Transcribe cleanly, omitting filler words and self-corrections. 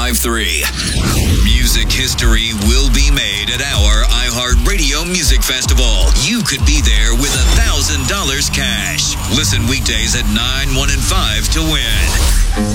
105.3. Music history will be made at our iHeartRadio Music Festival. You could be there with $1,000 cash. Listen weekdays at 9, 1, and 5 to win.